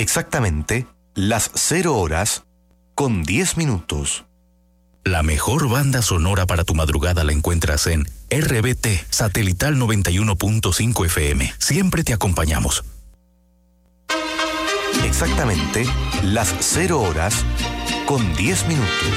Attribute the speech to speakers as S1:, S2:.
S1: Exactamente las 0 horas con 10 minutos.
S2: La mejor banda sonora para tu madrugada la encuentras en RBT Satelital 91.5 FM. Siempre te acompañamos.
S1: Exactamente las 0 horas con 10 minutos.